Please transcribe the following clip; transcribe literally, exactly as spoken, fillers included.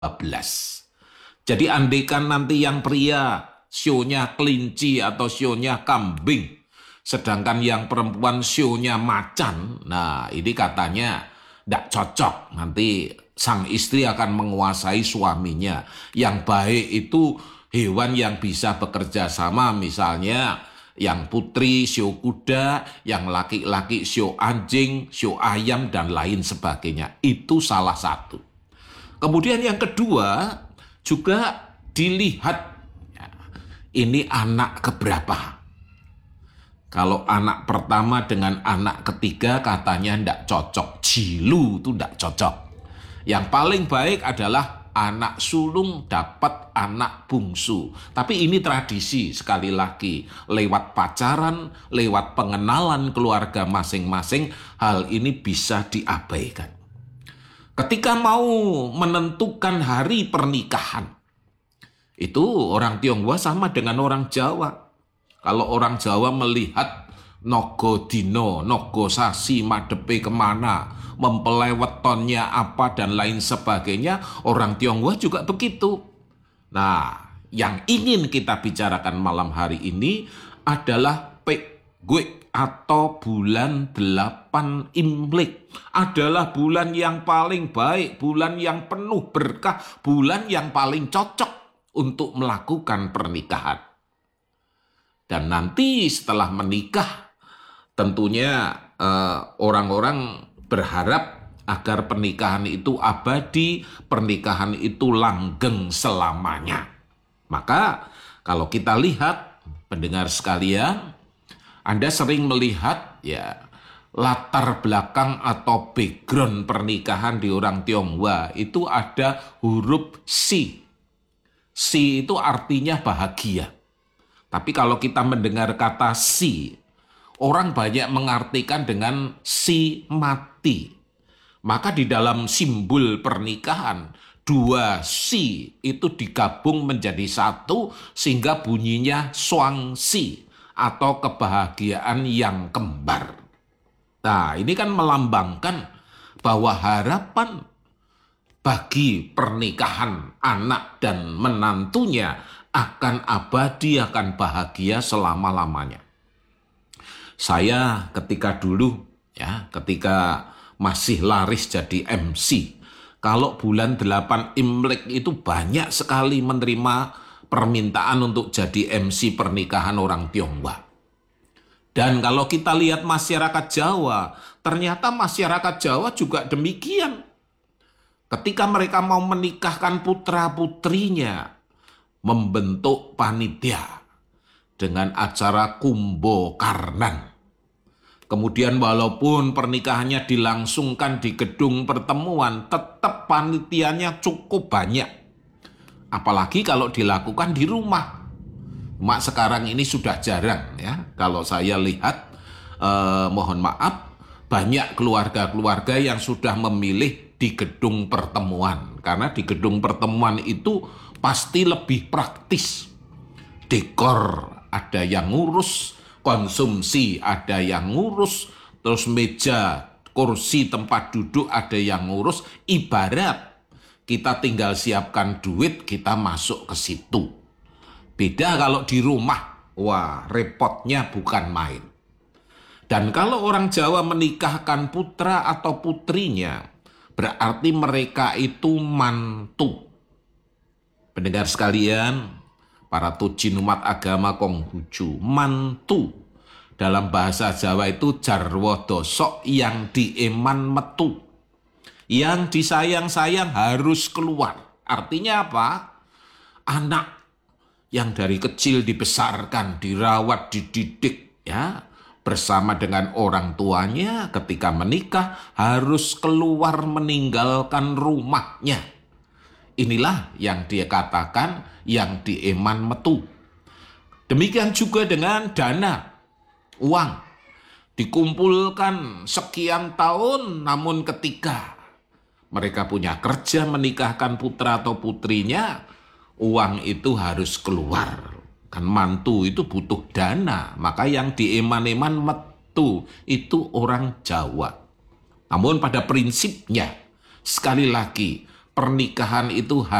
belas. Jadi andaikan nanti yang pria sionya kelinci atau sionya kambing, sedangkan yang perempuan sionya macan, nah ini katanya tidak cocok. Nanti sang istri akan menguasai suaminya. Yang baik itu hewan yang bisa bekerja sama, misalnya yang putri sio kuda, yang laki-laki sio anjing, sio ayam, dan lain sebagainya. Itu salah satu. Kemudian yang kedua juga dilihat ini anak keberapa. Kalau anak pertama dengan anak ketiga katanya tidak cocok. Jilu itu tidak cocok. Yang paling baik adalah anak sulung dapat anak bungsu. Tapi ini tradisi, sekali lagi. Lewat pacaran, lewat pengenalan keluarga masing-masing, hal ini bisa diabaikan. Ketika mau menentukan hari pernikahan, itu orang Tionghoa sama dengan orang Jawa. Kalau orang Jawa melihat nogo dino, nogo sasi, madepe kemana, mempelai wetonnya apa, dan lain sebagainya, orang Tionghoa juga begitu. Nah, yang ingin kita bicarakan malam hari ini adalah Pek Gui atau bulan delapan Imlek. Adalah bulan yang paling baik, bulan yang penuh berkah, bulan yang paling cocok untuk melakukan pernikahan. Dan nanti setelah menikah, tentunya eh, orang-orang berharap agar pernikahan itu abadi, pernikahan itu langgeng selamanya. Maka kalau kita lihat, pendengar sekalian, Anda sering melihat ya latar belakang atau background pernikahan di orang Tionghoa itu ada huruf Si. Si itu artinya bahagia. Tapi kalau kita mendengar kata si, orang banyak mengartikan dengan si mati. Maka di dalam simbol pernikahan, dua si itu digabung menjadi satu sehingga bunyinya suangsi atau kebahagiaan yang kembar. Nah, ini kan melambangkan bahwa harapan bagi pernikahan anak dan menantunya akan abadi, akan bahagia selama-lamanya. Saya ketika dulu, ya, ketika masih laris jadi M C, kalau bulan delapan Imlek itu banyak sekali menerima permintaan untuk jadi M C pernikahan orang Tionghoa. Dan kalau kita lihat masyarakat Jawa, ternyata masyarakat Jawa juga demikian. Ketika mereka mau menikahkan putra-putrinya, membentuk panitia dengan acara kumbo karnan. Kemudian walaupun pernikahannya dilangsungkan di gedung pertemuan, tetap panitianya cukup banyak. Apalagi kalau dilakukan di rumah. Mak sekarang ini sudah jarang ya. Kalau saya lihat, eh, mohon maaf, banyak keluarga-keluarga yang sudah memilih di gedung pertemuan. Karena di gedung pertemuan itu pasti lebih praktis. Dekor ada yang ngurus, konsumsi ada yang ngurus, terus meja, kursi, tempat duduk ada yang ngurus. Ibarat kita tinggal siapkan duit, kita masuk ke situ. Beda kalau di rumah, wah repotnya bukan main. Dan kalau orang Jawa menikahkan putra atau putrinya, berarti mereka itu mantu. Pendengar sekalian, para tujin umat agama Konghucu, mantu dalam bahasa Jawa itu jarwo dosok yang dieman metu, yang disayang-sayang harus keluar. Artinya apa? Anak yang dari kecil dibesarkan, dirawat, dididik, ya, bersama dengan orang tuanya, ketika menikah harus keluar meninggalkan rumahnya. Inilah yang dia katakan yang dieman metu. Demikian juga dengan dana, uang. Dikumpulkan sekian tahun, namun ketika mereka punya kerja menikahkan putra atau putrinya, uang itu harus keluar. Kan mantu itu butuh dana, maka yang dieman-eman metu itu orang Jawa. Namun pada prinsipnya, sekali lagi, pernikahan itu